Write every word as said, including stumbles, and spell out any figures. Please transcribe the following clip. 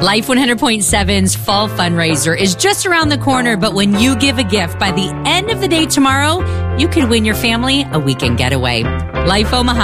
Life one hundred point seven's fall fundraiser is just around the corner, but when you give a gift by the end of the day tomorrow, you could win your family a weekend getaway. Life Omaha.